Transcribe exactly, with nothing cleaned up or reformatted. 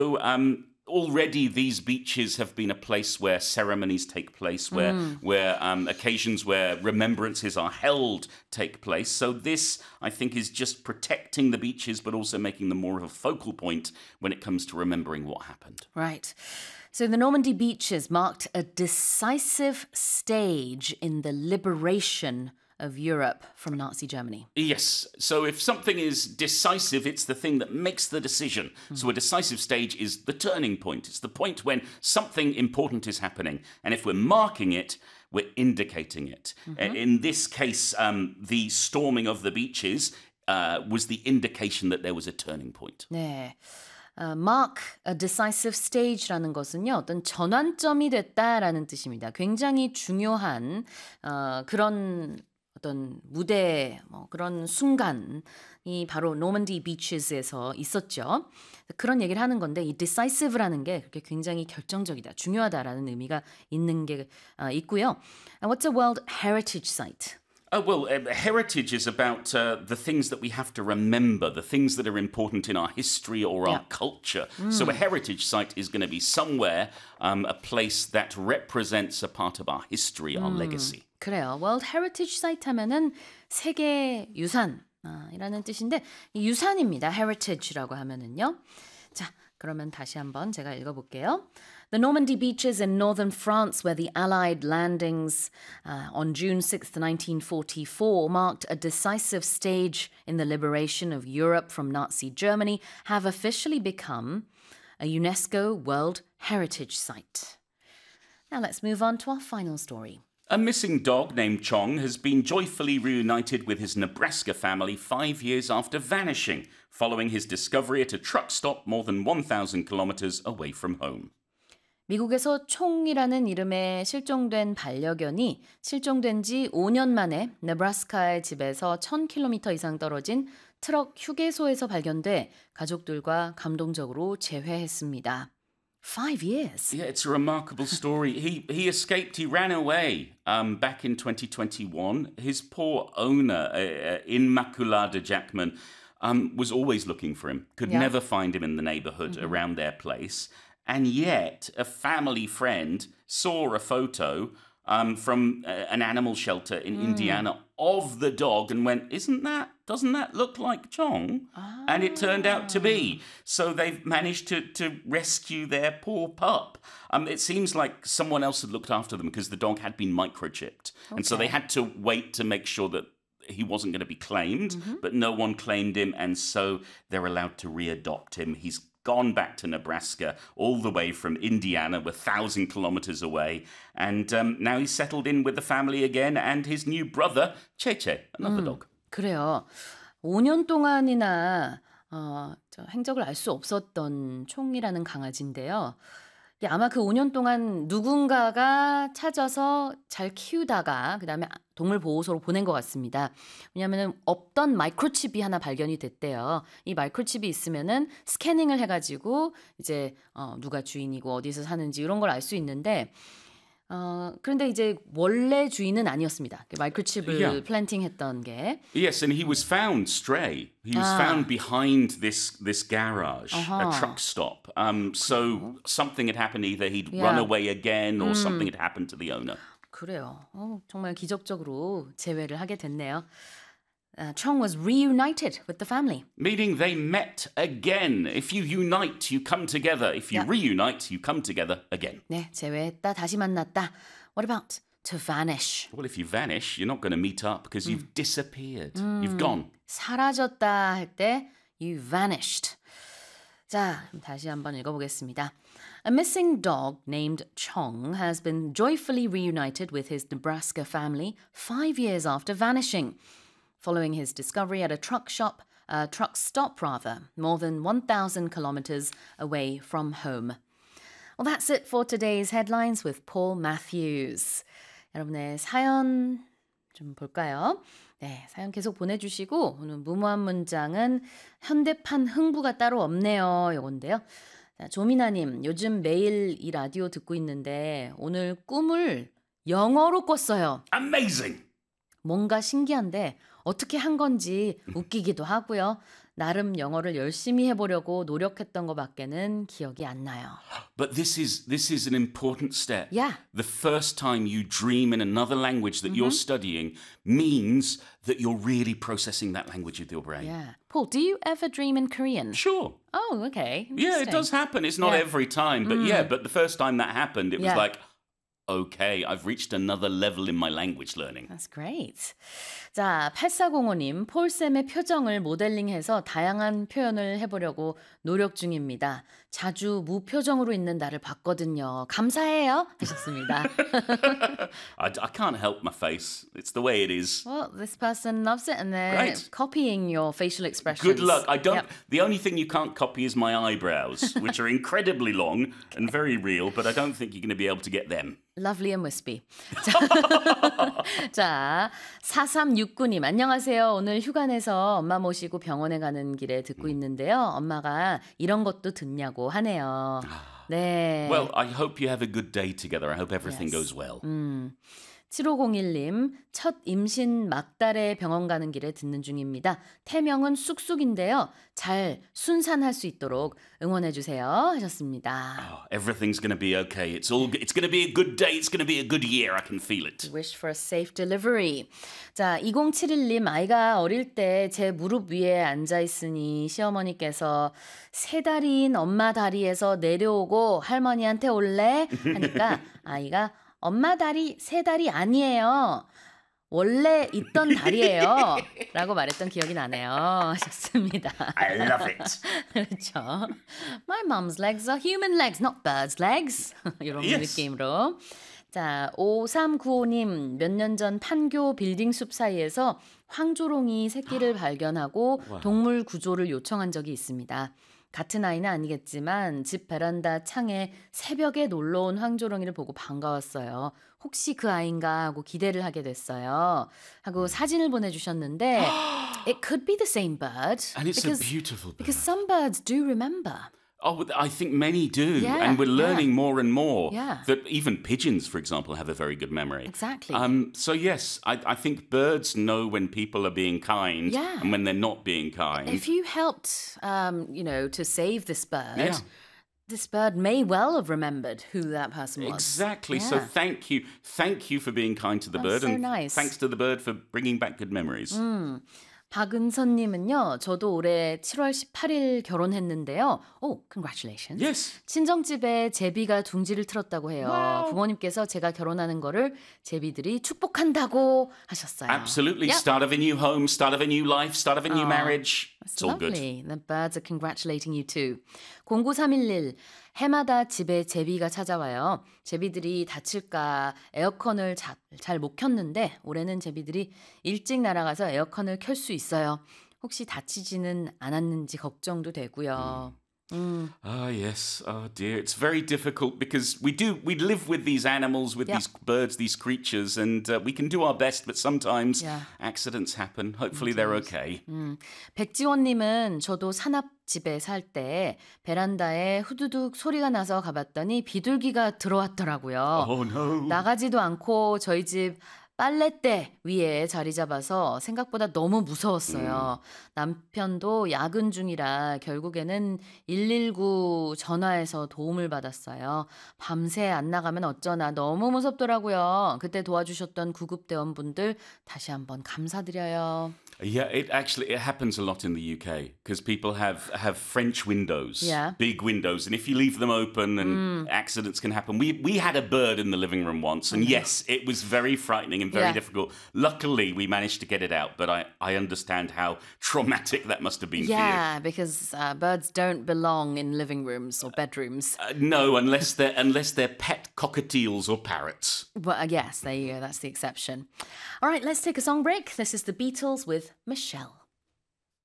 So, um, already these beaches have been a place where ceremonies take place, where where um, occasions where remembrances are held take place. So this, I think, is just protecting the beaches, but also making them more of a focal point when it comes to remembering what happened. Right. So the Normandy beaches marked a decisive stage in the liberation of Europe from Nazi Germany. Yes. So if something is decisive, it's the thing that makes the decision. So a decisive stage is the turning point. It's the point when something important is happening. And if we're marking it, we're indicating it. Uh, In this case, um, the storming of the beaches uh, was the indication that there was a turning point. 네. 어, mark a decisive stage라는 것은요, 어떤 전환점이 됐다라는 뜻입니다. 굉장히 중요한 어, 그런 어떤 무대, 뭐 그런 순간이 바로 노먼디 비치스에서 있었죠. 그런 얘기를 하는 건데 이 decisive라는 게 그렇게 굉장히 결정적이다, 중요하다라는 의미가 있는 게 어, 있고요. And what's a World Heritage Site? Oh, well, uh, heritage is about uh, the things that we have to remember, the things that are important in our history or our Yeah. culture. So a heritage site is going to be somewhere, um, a place that represents a part of our history, our legacy. 그래요. World Heritage Site 하면은 세계 유산 아, 이라는 뜻인데 이 유산입니다. Heritage라고 하면은요. 자, 그러면 다시 한번 제가 읽어볼게요. The Normandy beaches in northern France, where the Allied landings uh, on June sixth, nineteen forty-four, marked a decisive stage in the liberation of Europe from Nazi Germany, have officially become a UNESCO World Heritage Site. Now let's move on to our final story. A missing dog named Chong has been joyfully reunited with his Nebraska family five years after vanishing, following his discovery at a truck stop more than one thousand kilometers away from home. 미국에서 총이라는 이름의 실종된 반려견이 실종된 지 오 년 만에 네브라스카의 집에서 천 킬로미터 이상 떨어진 트럭 휴게소에서 발견돼 가족들과 감동적으로 재회했습니다. Five years. Yeah, it's a remarkable story. He he escaped. He ran away um, back in twenty twenty-one. His poor owner, uh, Immaculada Jackman, um, was always looking for him. Could Yeah. never find him in the neighborhood around their place. And yet, a family friend saw a photo um, from uh, an animal shelter in Indiana of the dog and went, "Isn't that? Doesn't that look like Chong?" And it turned out to be. So they've managed to to rescue their poor pup. Um, it seems like someone else had looked after them because the dog had been microchipped, and so they Okay. had to wait to make sure that he wasn't going to be claimed. But no one claimed him, and so they're allowed to readopt him. He's gone back to Nebraska, all the way from Indiana, we're one thousand kilometers away. And um, now he's settled in with the family again and his new brother, Cheche, another dog. 그래요. 오 년 동안이나 어, 저 행적을 알 수 없었던 총이라는 강아지인데요. 이게 아마 그 오 년 동안 누군가가 찾아서 잘 키우다가 그다음에 동물보호소로 보낸 것 같습니다. 왜냐하면 없던 마이크로칩이 하나 발견이 됐대요. 이 마이크로칩이 있으면은 스캐닝을 해가지고 이제 어, 누가 주인이고 어디서 사는지 이런 걸 알 수 있는데 어, 그런데 이제 원래 주인은 아니었습니다. 그 마이크로칩을 Yeah. 플랜팅했던 게. Yes, and he was found stray. He was Ah. found behind this this garage, Uh-huh. a truck stop. Um, so something had happened. Either he'd Yeah. run away again, or something had happened to the owner. 그래요. 어, 정말 기적적으로 재회를 하게 됐네요. Uh, Chong was reunited with the family. Meaning they met again. If you unite, you come together. If you Yeah. reunite, you come together again. 네, 재회했다, 다시 만났다. What about to vanish? Well, if you vanish, you're not going to meet up because you've disappeared. You've gone. 사라졌다 할 때 you vanished. 자, 그럼 다시 한번 읽어보겠습니다. A missing dog named Chong has been joyfully reunited with his Nebraska family five years after vanishing, following his discovery at a truck shop, a truck stop rather, more than one thousand kilometers away from home. Well, that's it for today's headlines with Paul Matthews. 여러분의 사연 좀 볼까요? 네, 사연 계속 보내주시고 오늘 무모한 문장은 현대판 흥부가 따로 없네요. 요건데요. 자, 조미나님, 요즘 매일 이 라디오 듣고 있는데 오늘 꿈을 영어로 꿨어요. Amazing. 뭔가 신기한데 어떻게 한 건지 웃기기도 하고요. 나름 영어를 열심히 해보려고 노력했던 것밖에는 기억이 안 나요. But this is this is an important step. Yeah. The first time you dream in another language that you're studying means that you're really processing that language with your brain. Yeah. Paul, do you ever dream in Korean? Sure. Oh, okay. Yeah, it does happen. It's not Yeah. every time, but yeah, but the first time that happened, it was Yeah. like, okay, I've reached another level in my language learning. That's great. 자, 팔사공오님, 폴쌤의 표정을 모델링해서 다양한 표현을 해보려고 노력 중입니다. 자주 무표정으로 있는 나를 봤거든요. 감사해요. 하셨습니다. I, I can't help my face. It's the way it is. Well, this person loves it and they're Great. copying your facial expressions. Good luck. I don't. Yep. The only thing you can't copy is my eyebrows, which are incredibly long and very real, but I don't think you're going to be able to get them. Lovely and wispy. 자, 자, 사삼육구님 안녕하세요. 오늘 휴가 내서 엄마 모시고 병원에 가는 길에 듣고 있는데요. 엄마가 이런 것도 듣냐고 하네요. 네. Well, I hope you have a good day together. I hope everything Yes. goes well. 칠오공일님 첫 임신 막달에 병원 가는 길에 듣는 중입니다. 태명은 쑥쑥인데요. 잘 순산할 수 있도록 응원해 주세요. 하셨습니다. Oh, everything's going to be okay. It's all. It's going to be a good day. It's going to be a good year. I can feel it. Wish for a safe delivery. 자, 이공칠일님 아이가 어릴 때 제 무릎 위에 앉아 있으니 시어머니께서 세 다리인 엄마 다리에서 내려오고 할머니한테 올래? 하니까 아이가 엄마 다리 세 다리 아니에요. 원래 있던 다리예요. 라고 말했던 기억이 나네요. 하셨습니다. I love it. 그렇죠. My mom's legs are human legs, not birds' legs. 이런 Yes. 느낌으로. 자, 오삼구오님 몇 년 전 판교 빌딩 숲 사이에서 황조롱이 새끼를 발견하고 동물 구조를 요청한 적이 있습니다. 같은 아이는 아니겠지만 집 베란다 창에 새벽에 놀러 온 황조롱이를 보고 반가웠어요. 혹시 그 아이인가 하고 기대를 하게 됐어요. 하고 사진을 보내주셨는데 it could be the same bird. And it's because, a beautiful bird. because some birds do remember. Oh, I think many do. Yeah, and we're learning yeah. more and more Yeah. that even pigeons, for example, have a very good memory. Exactly. Um, so, yes, I, I think birds know when people are being kind Yeah. and when they're not being kind. If you helped, um, you know, to save this bird, Yeah. this bird may well have remembered who that person was. Exactly. So Yeah. thank you. Thank you for being kind to the That's bird. so and nice. thanks to the bird for bringing back good memories. 박은선님은요, 저도 올해 칠월 십팔일 결혼했는데요. 오, congratulations. Yes. 친정집에 제비가 둥지를 틀었다고 해요. Wow. 부모님께서 제가 결혼하는 거를 제비들이 축복한다고 하셨어요. Absolutely. Yep. Start of a new home, start of a new life, start of a new Oh, marriage. That's It's all good. lovely. The birds are congratulating you too. 공구삼일일 해마다 집에 제비가 찾아와요. 제비들이 다칠까 에어컨을 잘 못 켰는데 올해는 제비들이 일찍 날아가서 에어컨을 켤 수 있어요. 혹시 다치지는 않았는지 걱정도 되고요. 음. Ah, yes. Oh dear, it's very difficult because we do we live with these animals, with Yep. these birds, these creatures, and uh, we can do our best, but sometimes Yeah. accidents happen. Hopefully, they're okay. 음, 백지원님은 저도 산업집에 살 때 베란다에 후두둑 소리가 나서 가봤더니 비둘기가 들어왔더라고요. Oh no! 나가지도 않고 저희 집 빨랫대 위에 자리 잡아서 생각보다 너무 무서웠어요. 남편도 야근 중이라 결국에는 일일구 전화해서 도움을 받았어요. 밤새 안 나가면 어쩌나 너무 무섭더라고요. 그때 도와주셨던 구급대원분들 다시 한번 감사드려요. Yeah, it actually it happens a lot in the U K because people have have French windows, Yeah. big windows, and if you leave them open, and accidents can happen. We we had a bird in the living room once, and yes, it was very frightening and very Yeah. difficult. Luckily, we managed to get it out, but I I understand how traumatic that must have been for you. Yeah, because uh, birds don't belong in living rooms or bedrooms. Uh, no, unless they're unless they're pet cockatiels or parrots. Well, uh, yes, there you go. That's the exception. All right, let's take a song break. This is the Beatles with Michelle.